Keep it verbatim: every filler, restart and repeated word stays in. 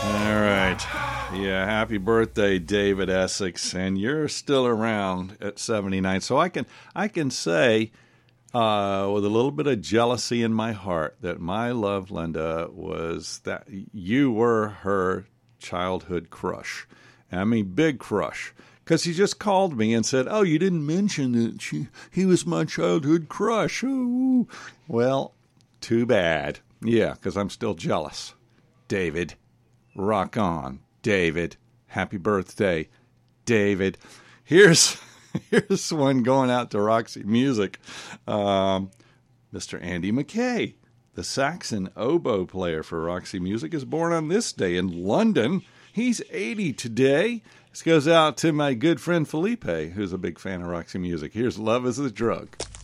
All right. Yeah, happy birthday, David Essex, and you're still around at seventy-nine. So I can I can say uh, with a little bit of jealousy in my heart that my love, Linda, was that you were her childhood crush. I mean, big crush. Because he just called me and said, oh, you didn't mention that she, he was my childhood crush. Oh. Well, too bad. Yeah, because I'm still jealous. David. Rock on, David. Happy birthday, David. Here's here's one going out to Roxy Music. Um, Mister Andy McKay, the saxon oboe player for Roxy Music, is born on this day in London. He's eighty today. This goes out to my good friend Felipe, who's a big fan of Roxy Music. Here's Love is a Drug.